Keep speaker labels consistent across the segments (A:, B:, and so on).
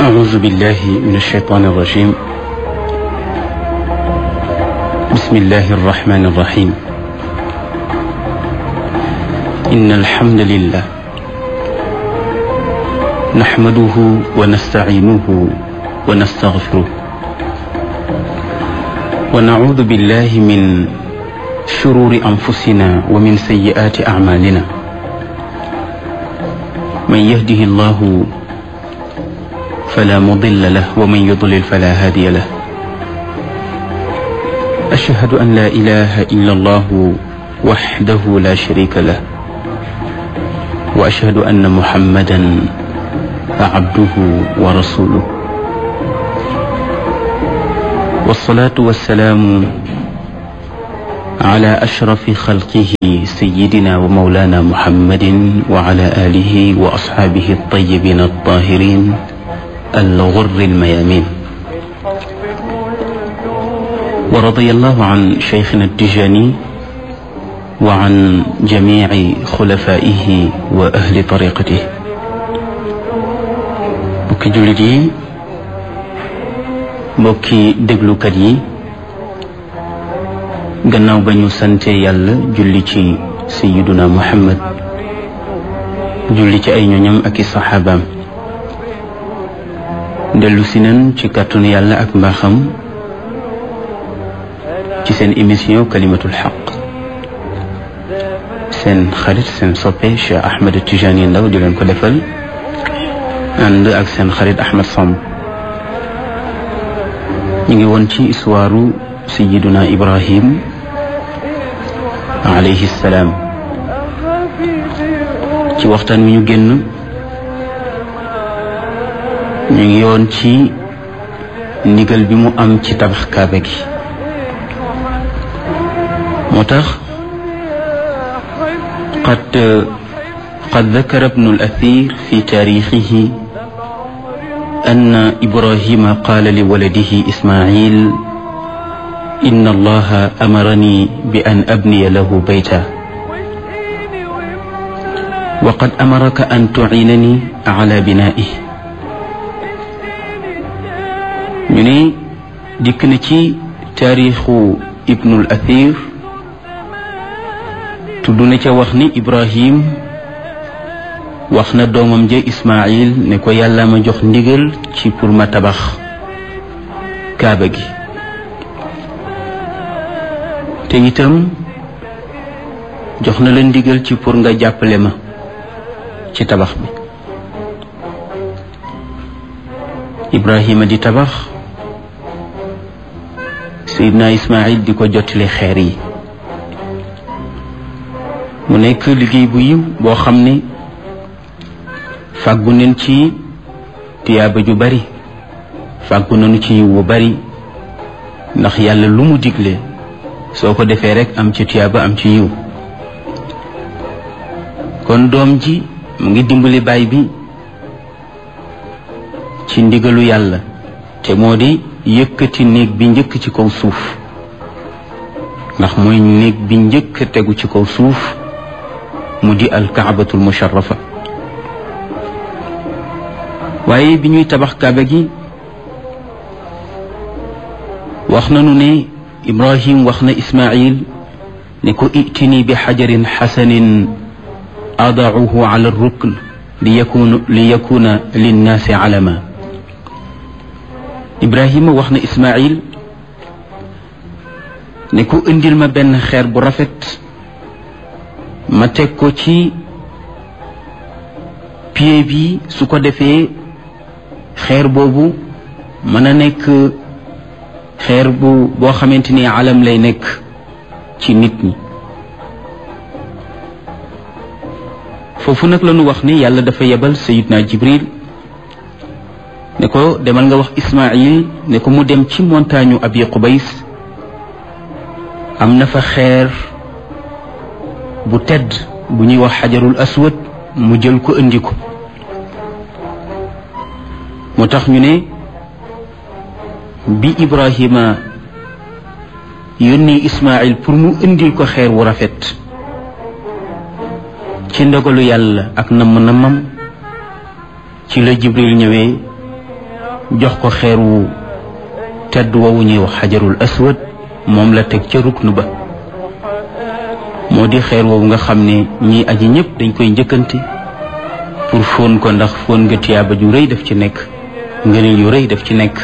A: أعوذ بالله من الشيطان الرجيم. بسم الله الرحمن الرحيم. إن الحمد لله نحمده ونستعينه ونستغفره ونعوذ بالله من شرور أنفسنا ومن سيئات أعمالنا. من يهده الله فلا مضل له ومن يضلل فلا هادي له. أشهد أن لا إله إلا الله وحده لا شريك له وأشهد أن محمدا عبده ورسوله. والصلاة والسلام على أشرف خلقه سيدنا ومولانا محمد وعلى آله وأصحابه الطيبين الطاهرين الغر الميامين. ورضي الله عن شيخنا التجاني وعن جميع خلفائه وأهل طريقته. mbokki jullit yi, mbokki déglukat yi, gannaaw ba ñu sante yàlla julli ci sayyiduna Muhammad, julli ci ay ñoñam ak i saxaabaam, dellu si nan ci kàttanu yàlla ak mbaaxam ci seen émission kalimatul xaq. seen xarit seen soppe Cheikh Ahmed Tijani Ndaw di leen ko defal ànd ak seen xarit Ahmed Samb. ñu ngi woon ci histoire sayyiduna Ibrahim alayhi salaam. ci waxtaan wi ñu génn ñu ngi yoon ci ndigal bi mu am ci tabax kaaba gi. moo tax qad dakara ibnu al-Athir fi taarixihi anna Ibrahima qaala li waladihi Ismail inna allaha amarani bi an abniya lahu bayta wa qad amaraka an tu'inani ala binaa'ihi. ñu ne dikk na ci taarixu Ibnul Athir, tudd na ca wax ni Ibrahim wax na doomam ja Ismail ne ko yàlla ma jox ndigal ci pour ma tabax kaaba gi, te itam jox na la ndigal ci pour nga jàppale ma ci tabax bi. Ibrahima di tabax, Seydina Ismail di ko jottali xeer yi. mu nekk liggéey bu yiw boo xam ne fàggu nañ ci tiyaaba ju bari, fàggu nañu ci yiw bu bari, ndax yàlla lu mu digle soo ko defee rekk am ci tiyaaba am ci yiw. kon doom ji mu ngi dimbali baay bi ci ndigalu yàlla, te moo di yëkkati néeg bi njëkk ci kaw suuf, ndax mooy néeg bi njëkk tegu ci kaw suuf, mu di alkaabatul musharrafa. waaye bi ñuy tabax kaaba gi wax nañu ne Ibrahim wax na Ismail ne ko itini bi xajarin xasanin adauhu ala rukn li yakuna linnaasi alama. Ibrahima wax na Ismail ne ko indil ma benn xeer bu rafet ma teg ko ci pied bi, su ko defee xeer boobu mën a nekk xeer boo xamante ni alam lay nekk ci nit ñi. foofu nag la ñu wax ni yàlla dafa yebal Sayyidna Jibril ne ko demal nga wax Ismail ne ko mu dem ci montagne Abi Qubays, am na fa xeer bu tedd bu ñuy wax xajarul aswad, mu jël ko indi ko. moo tax ñu ne bi Ibrahima yónni Ismail pour mu indil ko xeer wu rafet, ci ndogalu yàlla ak namm-nammam ci la Jibril ñëwee jox ko xeer wu tedd woowu ñuy wax xajarul aswad moom la teg ca ruknu ba moo di xeer woowu nga xam ne ñii aji ñëpp dañ koy njëkkante pour fóon ko ndax fóon nga tiyaaba ju rëy daf ci nekk ngëneel yu rëy daf ci nekk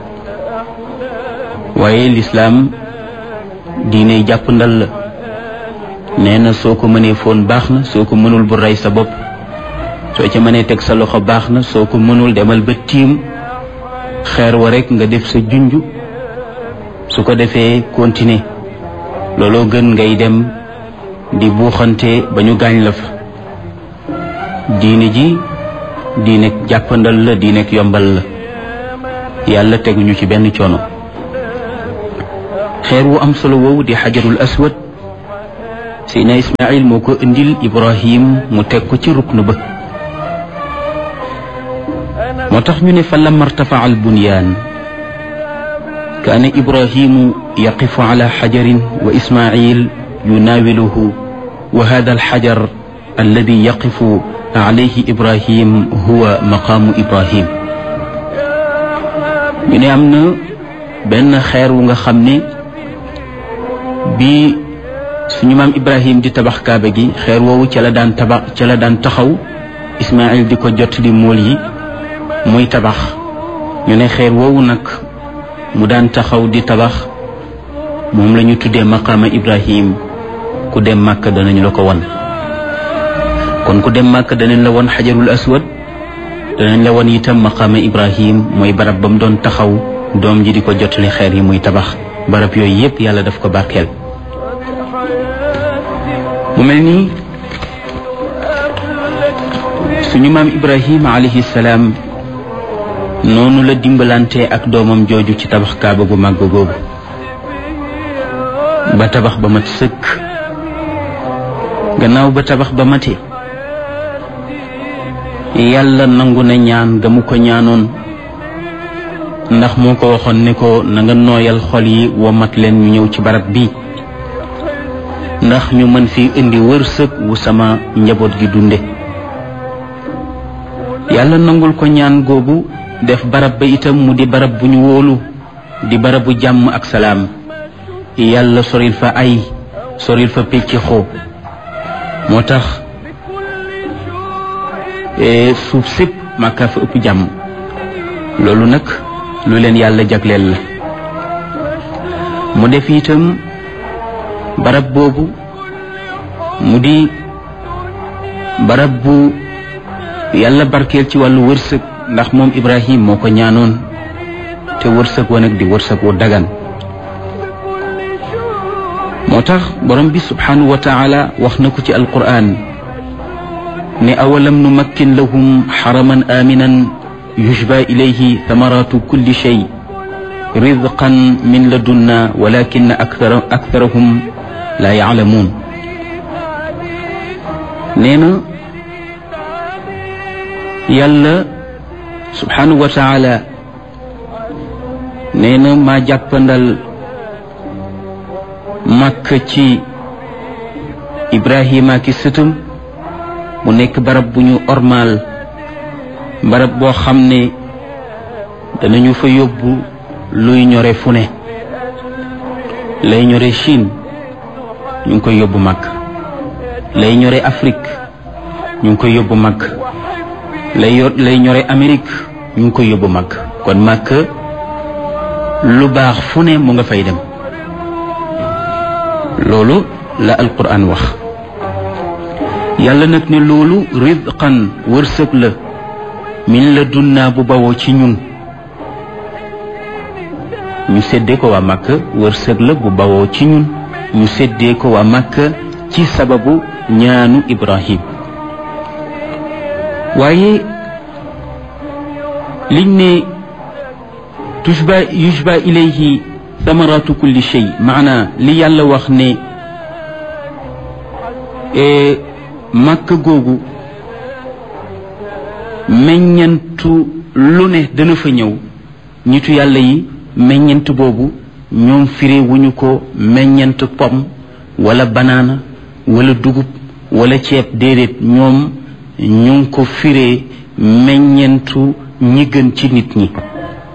A: waaye lislaam diine jàpp ndal la nee na soo ko mënee fóon baax na soo ko mënul bu rey sa bopp soo ca mënee teg sa loxo baax na soo ko mënul demal ba tiim xeer wa rekk nga def sa junj su ko defee continuer looloo gën ngay dem di buuxante ba ñu gaañ la fa diine ji diine jàppandal la diine yombal la yàlla teguñu ci benn coono xeer wu am solo woowu di xajarul aswad Seydina Ismaïl moo ko indil Ibrahim mu teg ko ci ruknu ba moo tax ñu ne fa lamma irtafaa al bunyaan kaana Ibrahimu yaqifu ala xajarin wa Ismaïl yunaawiluhu wa hada alxajar alladi yaqifu alayhi Ibrahim huwa maqaamu Ibrahim ñu ne am na benn xeer wu nga xam ne bi suñu maam Ibrahim di tabax kaaba gi xeer woowu ca la daan taxaw Ismaïl di ko jot li mool yi muy tabax ñu ne xeer woowu nag mu daan taxaw di tabax moom la ñu tuddee maqaama Ibrahim ku dem Màkka danañ la ko won kon ku dem Màkka danañ la won xajarul aswad danañ la won itam maqaama Ibrahim mooy barab ba mu doon taxaw doom ji di ko jotali xeer yi muy tabax barab yooyu yépp yàlla daf ko barkeel mu mel ni suñu maam Ibrahim alayhi salaam noonu la dimbalante ak doomam jooju ci tabax kaaba gu màgg googu ba tabax ba mat sëkk gannaaw ba tabax ba mate yàlla nangu na ñaan ga mu ko ñaanoon ndax moo ko waxoon ne ko na nga nooyal xol yi womat leen ñu ñëw ci barab bi ndax ñu mën fi indi wërsëg wu sama njaboot gi dunde yàlla nangul ko ñaan googu def barab ba itam mu di barab bu ñu wóolu di barab bu jàmm ak salaam yàlla soril fa ay soril fa pecc xoo moo tax suuf sépp Makka fa ëpp jàmm loolu nag lu leen yàlla jagleel la mu def itam barab boobu mu di barab bu yàlla barkeel ci wàllu wërsëg ndax moom Ibrahim moo ko ñaanoon te wërsëg wa nag di wërsëg wu dagan moo tax borom bi subhanahu wa taala wax na ko ci alquran ne awalam numakkin lahum xaraman aminan yushba ilayhi thamaratu kulli shay rizqan min ladunna walakin aktharahum la ya'lamun nee na yàlla subhanahu wa taala nee na maa jàppandal Makka ci Ibrahima ki sëtam mu nekk barab bu ñu ormaal barab boo xam ne danañu fa yóbbu luy ñore fu ne lay ñore Chine ñu ngi koy yóbbu Makka lay ñore Afrique ñu ngi koy yóbbu Makka lay ñore Amérique ñu ngi koy yóbbu Makka kon Makka lu baax fu ne mu nga fay dem loolu la alquran wax yàlla nag ne loolu rizqan wërsëg la min la dunnaa bu bawoo ci ñun ñu séddee ko waa Makka wërsëg la bu bawoo ci ñun ñu séddee ko waa Makka ci sababu ñaanu Ibrahim waaye liñ ne yushba ilayhi thamaratu kulli shay maana li yàlla wax ne Makka googu meññantu lu ne dana fa ñëw nitu yàlla yi meññant boobu ñoom firé wuñu ko meññant pom wala banaana wala dugub wala ceeb déedéet ñoom ñu ngi ko firé meññantu ñi gën ci nit ñi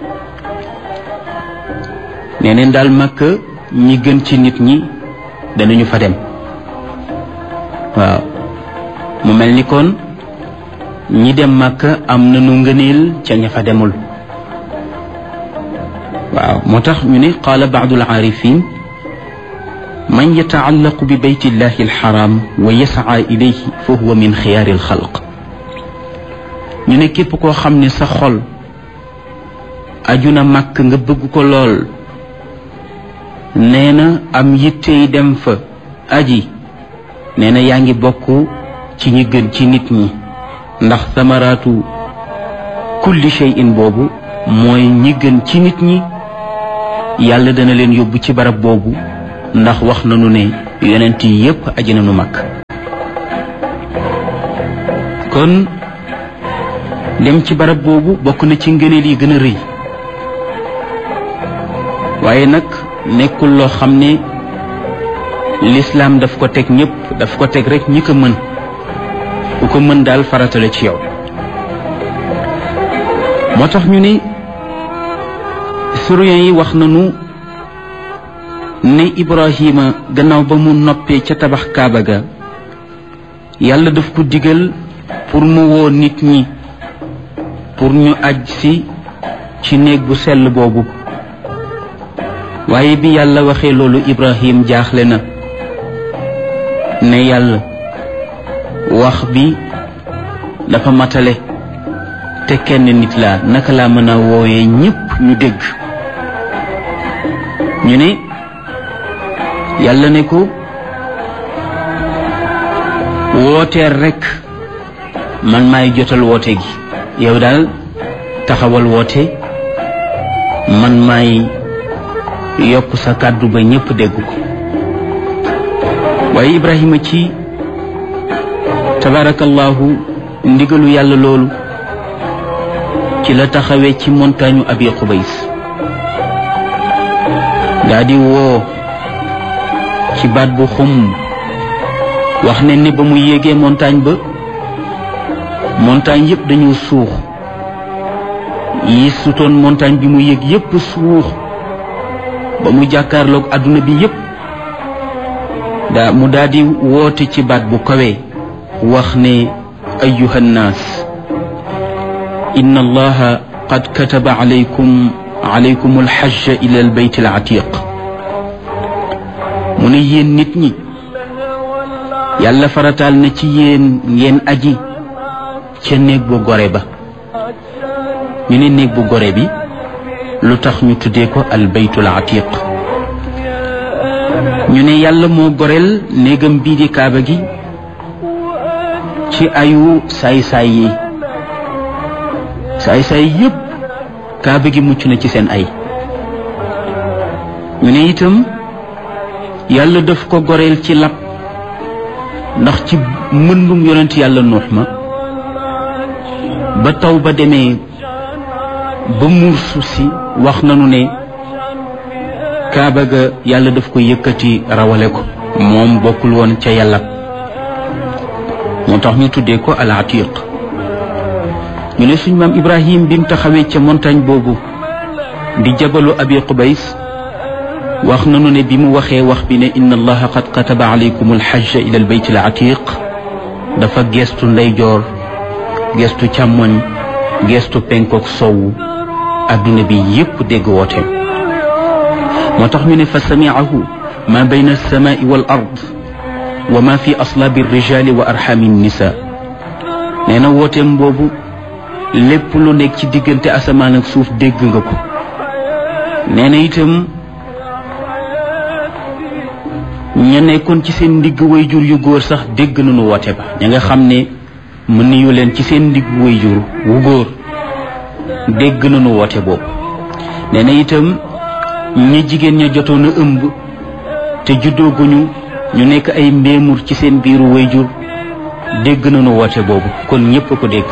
A: nee neen daal Makka ñi gën ci nit ñi danañu fa dem waaw mu mel ni kon ñi dem Makka am nañu ngëneel ca ña fa demul waaw moo tax ñu ne qaala baadu al-aarifin man yataallaqu bi bayti llahi alxaram wa yasaa ilayhi fa huwa min xiyaari alxalq ñu ne képp koo xam ne sa xol aju na màkk nga bëgg ko lool nee na am yittey dem fa aji nee na yaa ngi bokk ci ñi gën ci nit ñi ndax samaraatu kulli shay'in boobu mooy ñi gën ci nit ñi yàlla dana leen yóbbu ci barab boobu ndax wax nañu ne yonent yi yépp aji nañu mag kon dem ci barab boobu bokk na ci ngëneel yi gën a rëy waaye nag nekkul loo xam ne lislaam daf ko teg ñépp daf ko teg rek ñi ko mën ku ko mën daal faratale ci yow moo tax ñu ne historiens yi wax nañu ne Ibrahima gannaaw ba mu noppee ca tabax Kaaba ga yàlla daf ko digal pour mu woo nit ñi pour ñu aj si ci néeg bu sell boobu waaye bi yàlla waxee loolu Ibrahim jaaxle na ne yàlla wax bi dafa matale te kenn nit laa naka laa mën a wooyee ñépp ñu dégg ñu ne yàlla ne ko wooteel rekk man maay jotal woote gi yow daal taxawal woote man maay yokk sa kàddu ba ñépp dégg ko waaye Ibrahima ci tabarakallahu ndigalu yàlla loolu ci la taxawee ci montagne Abi Qubays daa di woo ci baat bu xum wax ne ni ba mu yéegee montagne ba montagne yépp dañu suux yi sutoon montagne bi mu yéeg yépp suux ba mu jàkkaarloog adduna bi yépp mu daldi woote ci baat bu kawe wax ne ayyuha nnaas inna allaha qad kataba alaykum alxajja ila albayt alatiq mu ne yéen nit ñi yàlla farataal na ci yéen ngeen aji ca néeg bu gore ba ñu ne néeg bu gore bi lu tax ñu tuddee ko albaytul atiq ñu ne yàlla moo goreel néegam bii di kaaba gi ci ayu saay-saay yi saay-saay yépp kaaba gi mucc na ci seen ay ñu ne itam yàlla daf ko goreel ci lab ndax ci mëndum yonent yàlla Nuux ma ba taw ba demee ba muur suuf si wax nañu ne kaaba ga yàlla daf ko yëkkati rawale ko moom bokkul woon ca yàlla moo tax ñu tuddee ko al atiq ñu ne suñ maam Ibrahim bi mu taxawee ca montagne boobu di jabalu Abi Qubays wax nañu ne bi mu waxee wax bi ne inna allaha qad kataba alaykum alxajja ila albayt al atiq dafa gestu ndeyjoor gestu càmmoñ gestu penkook sowu adduna bi yépp dégg woote moo tax ñu ne fa samiahu ma bayna alsamai wal ard wa ma fi aslaabi alrijali wa arxami nisa nee na wooteem boobu lépp lu nekk ci diggante asamaan ak suuf dégg nga ko nee na itam ña nekkoon ci seen ndigg wayjur yu góor sax dégg nañu woote ba ña nga xam ne mën nañu leen ci seen ndigg wayjur wu góor dégg nañu woote boobu nee na itam ñi jigéen ña jotoon a ëmb te juddooguñu ñu nekk ay mbéemur ci seen biiru wayjur dégg nañu woote boobu kon ñépp ko dégg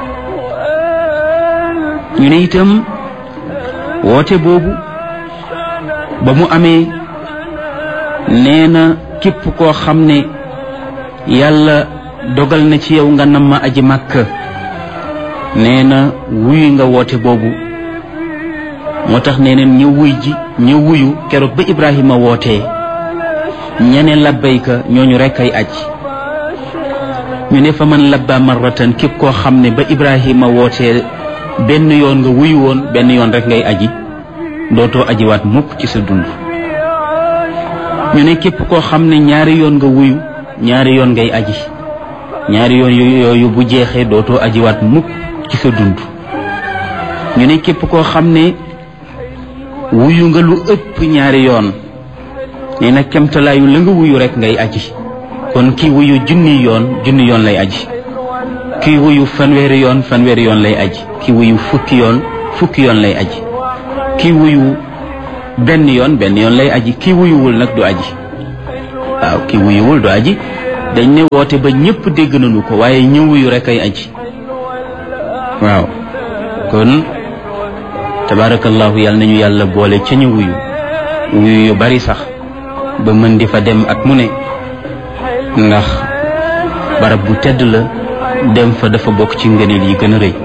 A: ñu ne itam woote boobu ba mu amee nee na képp koo xam ne yàlla dogal na ci yow nga nam ma aji màkk nee na wuyu nga woote boobu moo tax nee neen ñëw wuyu keroog ba Ibrahima wootee ñene labbayka ñooñu rekk ay aj ñu ne fa man labba marratan képp koo xam ne ba Ibrahima wootee benn yoon nga wuyu woon benn yoon rek ngay aji dootoo ajiwaat mukk ci sa dund ñu ne képp koo xam ne ñaari yoon nga wuyu ñaari yoon ngay aji ñaari yoon yooyu bu jeexee dootoo ajiwaat mukk ci sa dund ñu ne képp koo xam ne wuyu nga lu ëpp ñaari yoon nee na kemtalaayu la nga wuyu rek ngay aji kon kii wuyu junni yoon lay aji kii wuyu fanweeri yoon lay aji kii wuyu fukki yoon lay aji kii wuyu benn yoon lay aji kii wuyuwul nag du aji waaw kii wuyuwul du aji dañ ne woote ba ñëpp dégg nañu ko waaye ñu wuyu rek ay aji waaw kon tabarakallahu yàlla nañu yàlla boole ca ñu wuyu yu bari sax ba mën di fa dem at mu ne ndax barab bu tedd la dem fa dafa bokk ci ngëneel yi gën a rëy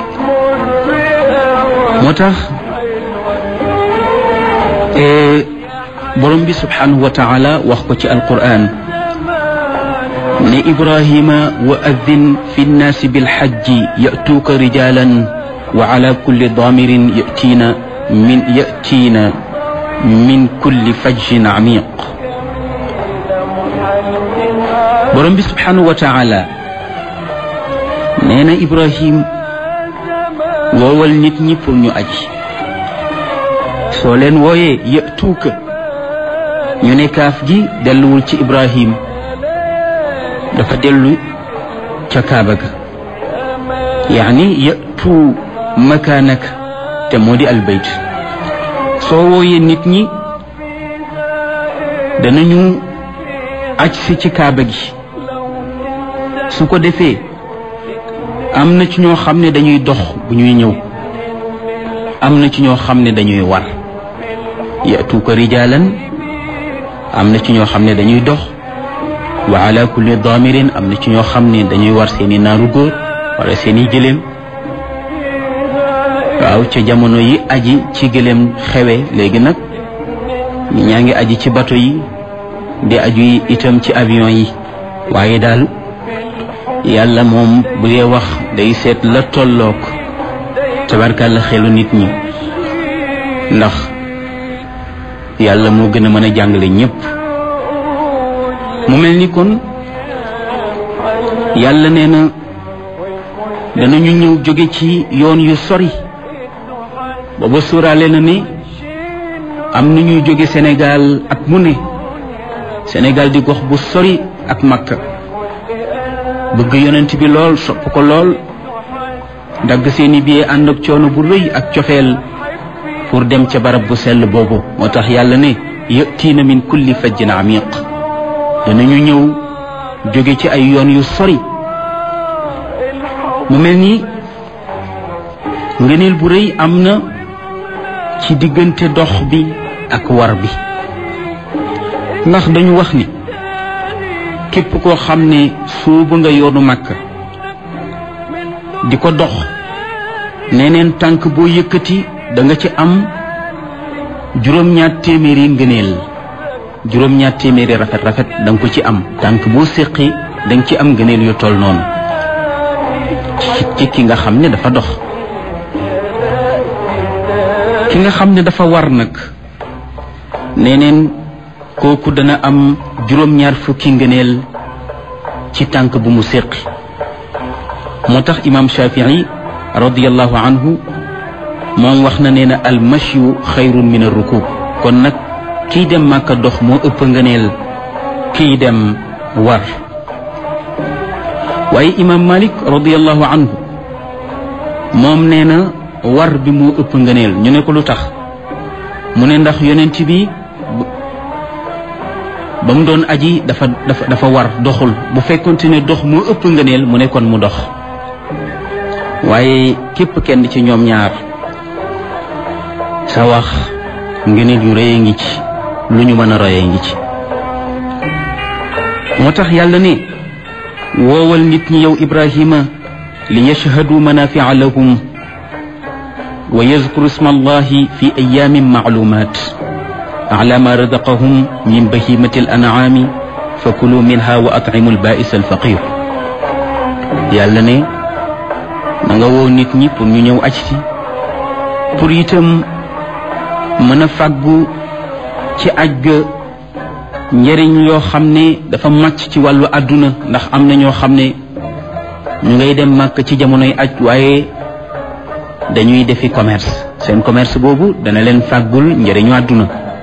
A: moo tax borom bi subhanahu wa taala wax ko ci alquran ne Ibrahima wa addin fi nnaasi bilxajji yatuuka rijalan wa ala kulli daamirin yatiina min kulli fajjin amiq borom bi subhanahu wa taala nee na Ibrahim woowal nit ñi pour ñu aji soo leen wooyee yatuuka ñu ne kaaf gi delluwul ci Ibrahim dafa dellu ca Kaaba ga yaani yatu makaanak te moo di albayt soo wooyee nit ñi danañu aj si ci Kaaba gi su ko defee am na ci ñoo xam ne dañuy dox bu ñuy ñëw am na ci ñoo xam ne dañuy war yatuuka rijaalan am na ci ñoo xam ne dañuy dox wa ala kulli daamirin am na ci ñoo xam ne dañuy war seeni naaru góor wala seeni gëléem waaw ca jamono yi aji ci gëléem xewe léegi nag ñaa ngi aji ci bato yi di aju itam ci avion yi waaye daal yàlla moom bu dee wax day seet la tollook tabarkàlla xelu nit ñi ndax yàlla moo gën a mën a jàngale ñépp mu mel ni kon yàlla nee na danañu ñëw jóge ci yoon yu sori booba suuraale na ni am na ñuy jóge Sénégal at mu ne Sénégal di gox bu sori ak Makka bëgg yonent bi lool sopp ko lool dagg seeni billet ànd ak coono bu rëy ak cofeel pour dem ca barab bu sell boobu moo tax yàlla ne yatiina min kulli fajjin amiq danañu ñëw jóge ci ay yoon yu sori mu mel ni ngëneel bu rëy am na ci diggante dox bi ak war bi ndax dañu wax ni képp koo xam ne soobu nga yoonu Makka di ko dox neneen tànk boo yëkkati da nga ci am juróom-ñaar téeméeri ngëneel juróom-ñaar téeméeri rafet da nga ko ci am tànk boo séqi da nga ci am ngëneel yu toll noonu ci ki nga xam ne dafa dox ki nga xam ne dafa war nag neneen kooku dana am juróom-ñaar fukki ngëneel ci tànk bu mu séqi moo tax imam Shafii radiyallahu anhu moom wax na nee na al mashyu xayrun min ar rukub kon nag kii dem Màkka dox moo ëpp ngëneel kii dem war waaye imam Malik radiyallahu anhu moom nee na war bi moo ëpp ngëneel ñu ne ko lu tax mu ne ndax yonent bi ba mu doon aji dafa war doxul bu fekkonte ne dox moo ëpp ngëneel mu ne kon mu dox waaye képp kenn ci ñoom ñaar sa wax ngëneel yu rëy ngi ci lu ñu mën a royee ngi ci moo tax yàlla ne woowal nit ñi yow Ibrahima li yashhadu manafia lahum wa yazkuru isma allahi fi ayamin maalumat ala ma razaqahum min bahimati al an'ami fa kulu minha wa at'imu al ba'is al faqir. yàlla ne na nga woo nit ñi pour ñu ñëw aj si pour itam mën a fàggu ci aj ga njëriñ yoo xam ne dafa màcc ci wàllu àdduna, ndax am na ñoo xam ne ñu ngay dem màkk ci jamonoy aj waaye dañuy defi commerce. seen commerce boobu dana leen fàggul njëriñu àdduna.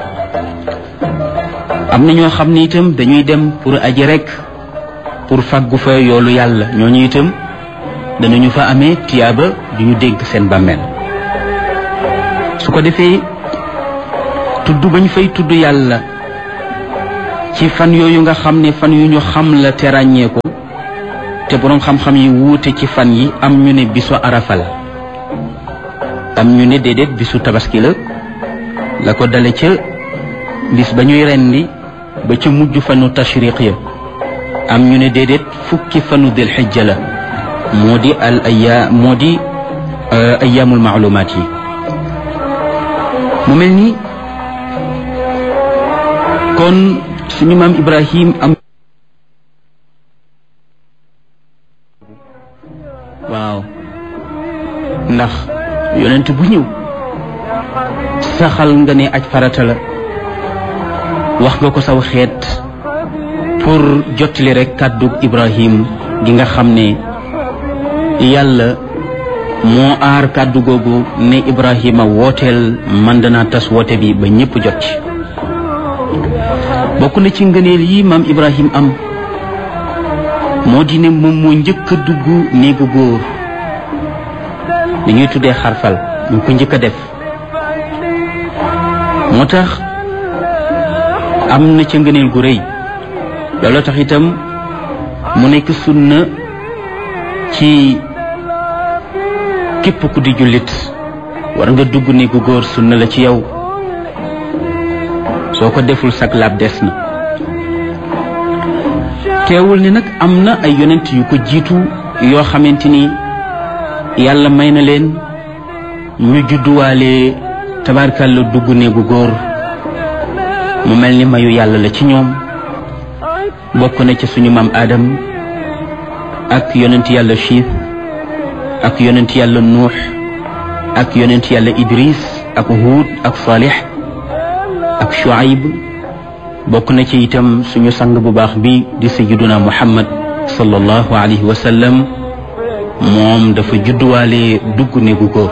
A: am na ñoo xam ne itam dañuy dem pour aji rek pour fàggu fa yoolu yàlla, ñooñu itam danañu fa amee tiyaaba du ñu dégg seen bàmmeel. su ko defee tudd bañ fay tudd yàlla ci fan yooyu nga xam ne fan yu ñu xam la te ràññee ko, te boroom xam-xam yi wuute ci fan yi, am ñu ne bisu arafa la, am ñu ne déedéet bisu tabaski la ko dale ca bis ba ñuy rendi ba ca mujj fanu tashriq ya, am ñu ne déedéet fukki fanu dil xijja la, moo di ayaamul maalumaat yi. mu mel ni kon suñu maam Ibrahim am waaw, ndax yonent bu ñëw saxal nga ne aj farata la, wax nga ko saw xeet pour jottali rek kàddu Ibrahim gi nga xam ne yàlla moo aar kàddu googu ne Ibrahima wooteel, man danaa tas woote bi ba ñëpp jot ci. bokk na ci ngëneel yi maam Ibrahim am moo di ne moom moo njëkk a dugg néegu góor, li ñuy tuddee xarfal ñu ko njëkk a def. moo tax am na ca ngëneel gu rëy. loolu tax itam mu nekk sunna ci képp ku di jullit, war nga dugg néegu góor, sunna la ci yow. soo ko deful sag laab des na. teewul ni nag am na ay yonent yu ko jiitu yoo xamante ni yàlla may na leen ñu judduwaale tabarkalla dugg néegu góor, mu mel ni mayu yàlla la ci ñoom. bokk na ci suñu maam Adam ak yonent yàlla Chiis ak yonent yàlla Nuux ak yonent yàlla Idris ak Huud ak Salih ak Shuayb. bokk na ci itam suñu sang bu baax bi di sayyiduna Muhammad sallallahu alayhi wa sallam, moom dafa judduwaale dugg néegu góor.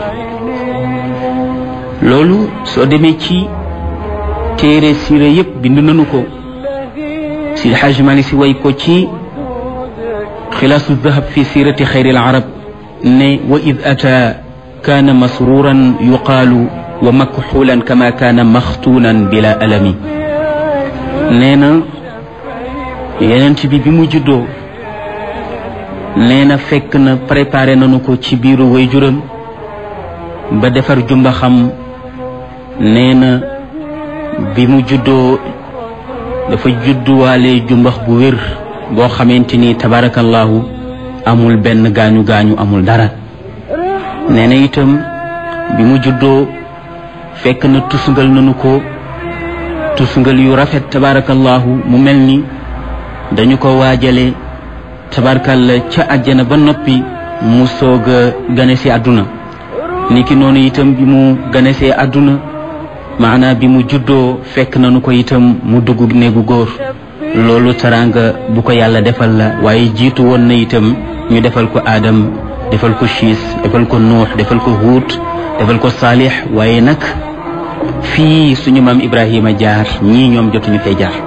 A: loolu soo demee ci téere siira yépp bind nañu ko. si Hajj Maalik Si way ko ci xilaasu dahab fi siirati xayril arab ne wa id ata kaana masruuran yuqaalu wa makxuulan kama kaana maxtuunan bila alami. nee na yenent bi mu juddoo, nee na fekk na préparé nañu ko ci biiru waajuram ba defar jumba xam. nee na bi mu juddoo dafa judduwaale jumbax bu wér boo xamante ni tabarakallahu amul benn gaañu amul dara. nee na itam bi mu juddoo fekk na tusngal nañu ko tusngal yu rafet tabarakallahu, mu mel ni dañu ko waajale tabarakalla ca àjjana ba noppi mu soog a ganesi àdduna. niki noonu itam bi mu ganesee àdduna, maanaa bi mu juddoo fekk nañu ko itam mu dugg néegu góor. loolu teraanga bu ko yàlla defal la, waaye jiitu woon na itam ñu defal ko Adam, defal ko Chiis, defal ko Nuux, defal ko Huud, defal ko Saalix. waaye nag fii suñu maam Ibrahima jaar, ñii ñoom jotuñu fay jaar.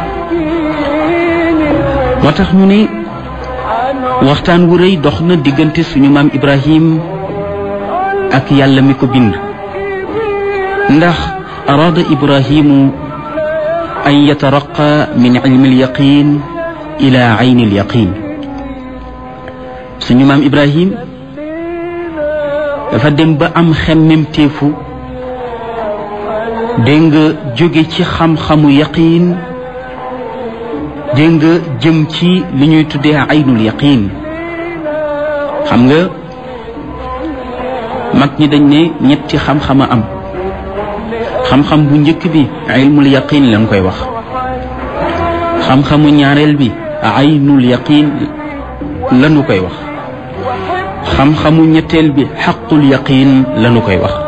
A: moo tax ñu ne waxtaan wu rëy dox na diggante suñu maam Ibrahim ak yàlla mi ko bind. ndax araada Ibrahimu an yataraqa min ilmi alyaqin ila ayni alyaqin. suñu maam Ibrahim dafa dem ba am xemmemteefu, dégg nga, jóge ci xam-xamu yaqiin, dégg nga, jëm ci li ñuy tuddee aynul yaqiin. xam nga mag ñi dañ ne ñetti xam-xama am. xam-xam bu njëkk bi ilmul yaqin lañ koy wax, xam-xamu ñaareel bi aynul yaqin lañu koy wax, xam-xamu ñetteel bi xaqul yaqin lañu koy wax.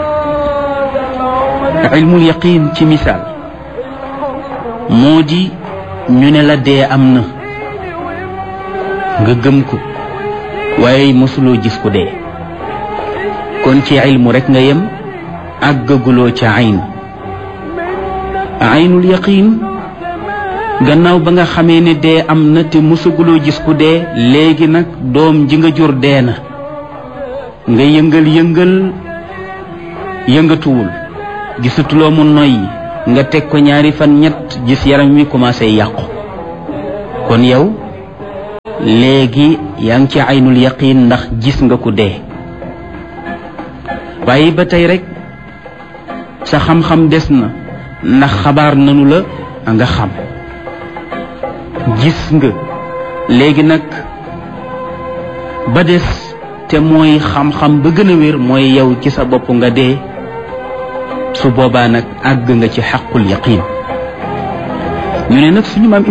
A: ilmul yaqin ci misaal moo di ñu ne la dee am na nga gëm ko waaye mosuloo gis ko dee, kon ci ilmu rek nga yem, àggaguloo ca ayn. aynul yaqin gannaaw ba nga xamee ne dee am na te mosaguloo gis ku dee, léegi nag doom ji nga jur dee na, nga yëngal yëngatuwul, gisatuloo mu noyyi, nga teg ko ñaari fan ñett gis yaram wi commencé yàqu, kon yow léegi yaa ngi ci aynul yaqin ndax gis nga ku dee. waaye ba tey rek sa xam-xam des na, ndax xabaar nanu la nga xam, gis nga. léegi nag ba des te mooy xam-xam ba gën a wér mooy yow ci sa bopp nga dee, su boobaa nag àgg nga ci xaqul yaqin. ñu ne nag suñu maam